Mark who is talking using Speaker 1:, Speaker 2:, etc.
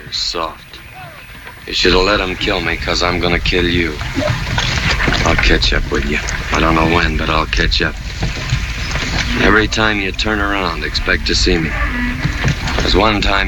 Speaker 1: You're soft. You should have let him kill me, 'cause I'm gonna kill you. I'll catch up with you. I don't know when, but I'll catch up. Every time you turn around, expect to see me. There's one time